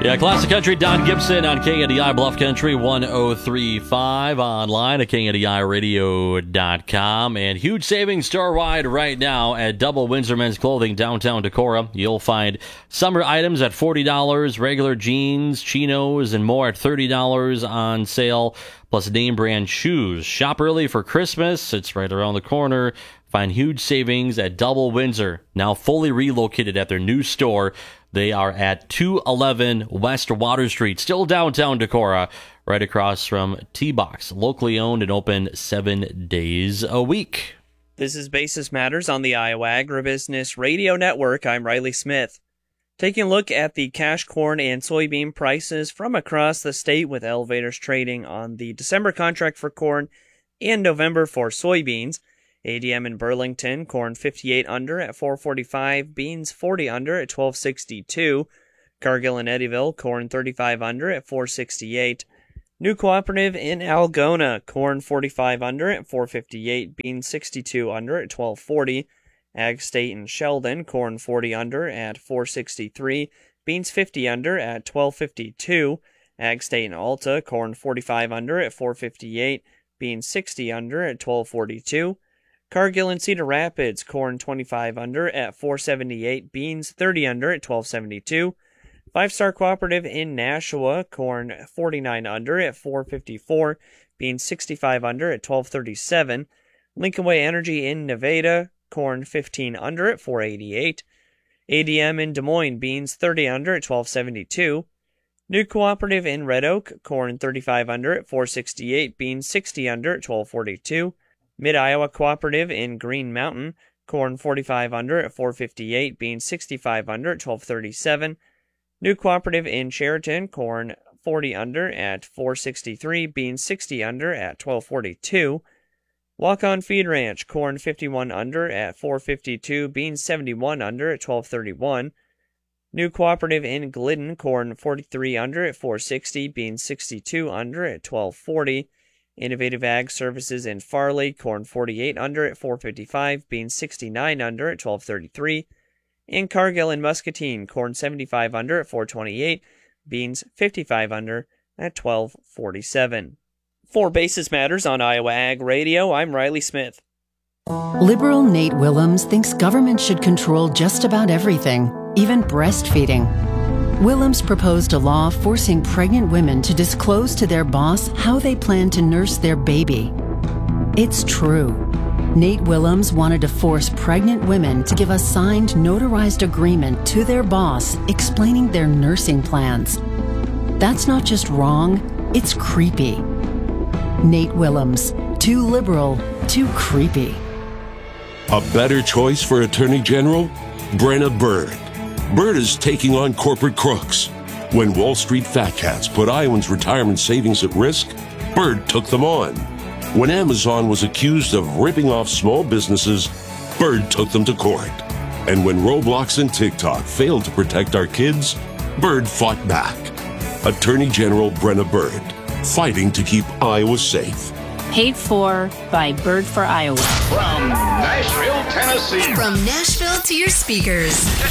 Yeah, Classic Country, Don Gibson on KNDI Bluff Country 103.5, online at KNDIRadio.com. And huge savings store-wide right now at Double Windsor Men's Clothing, downtown Decorah. You'll find summer items at $40, regular jeans, chinos, and more at $30 on sale, plus name brand shoes. Shop early for Christmas. It's right around the corner. Find huge savings at Double Windsor, now fully relocated at their new store. They are at 211 West Water Street, still downtown Decorah, right across from T-Box. Locally owned and open 7 days a week. This is Basis Matters on the Iowa Agribusiness Radio Network. I'm Riley Smith. Taking a look at the cash corn and soybean prices from across the state, with elevators trading on the December contract for corn and November for soybeans. ADM in Burlington, corn 58 under at $4.45, beans 40 under at $12.62. Cargill and Eddyville, corn 35 under at $4.68. New Cooperative in Algona, corn 45 under at $4.58, beans 62 under at $12.40. Ag State in Sheldon, corn 40 under at $4.63, beans 50 under at $12.52. Ag State in Alta, corn 45 under at $4.58, beans 60 under at $12.42. Cargill and Cedar Rapids, corn 25 under at $4.78, beans 30 under at $12.72. Five Star Cooperative in Nashua, corn 49 under at $4.54, beans 65 under at $12.37. Lincoln Way Energy in Nevada, corn 15 under at $4.88. ADM in Des Moines, beans 30 under at $12.72. New Cooperative in Red Oak, corn 35 under at $4.68, beans 60 under at $12.42. Mid-Iowa Cooperative in Green Mountain, corn 45 under at $4.58, beans 65 under at $12.37. New Cooperative in Sheraton, corn 40 under at $4.63, beans 60 under at $12.42. Walk-On Feed Ranch, corn 51 under at $4.52, beans 71 under at $12.31. New Cooperative in Glidden, corn 43 under at $4.60, beans 62 under at $12.40. Innovative Ag Services in Farley, corn 48 under at $4.55, beans 69 under at $12.33. In Cargill and Muscatine, corn 75 under at $4.28, beans 55 under at $12.47. For Basis Matters on Iowa Ag Radio, I'm Riley Smith. Liberal Nate Willems thinks government should control just about everything, even breastfeeding. Willems proposed a law forcing pregnant women to disclose to their boss how they plan to nurse their baby. It's true. Nate Willems wanted to force pregnant women to give a signed, notarized agreement to their boss explaining their nursing plans. That's not just wrong, it's creepy. Nate Willems, too liberal, too creepy. A better choice for Attorney General? Brenna Bird. Bird is taking on corporate crooks. When Wall Street fat cats put Iowans' retirement savings at risk, Bird took them on. When Amazon was accused of ripping off small businesses, Bird took them to court. And when Roblox and TikTok failed to protect our kids, Bird fought back. Attorney General Brenna Bird, fighting to keep Iowa safe. Paid for by Bird for Iowa. From Nashville, Tennessee. From Nashville to your speakers.